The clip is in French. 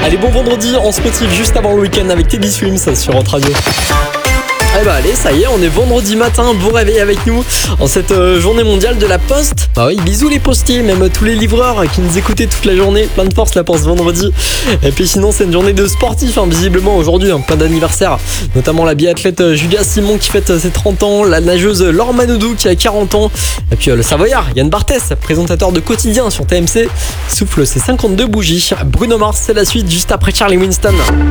Allez, bon vendredi, on se motive juste avant le week-end avec Teddy Swims sur Hot Radio. Eh bah allez, ça y est, on est vendredi matin, bon réveil avec nous en cette journée mondiale de la poste. Bah oui, bisous les postiers, même tous les livreurs qui nous écoutaient toute la journée, plein de force là pour ce vendredi. Et puis sinon c'est une journée de sportifs, visiblement aujourd'hui, plein d'anniversaires, notamment la biathlète Julia Simon qui fête ses 30 ans, la nageuse Laure Manodou qui a 40 ans, et puis le Savoyard Yann Barthès, présentateur de Quotidien sur TMC, souffle ses 52 bougies. Bruno Mars, c'est la suite juste après Charlie Winston.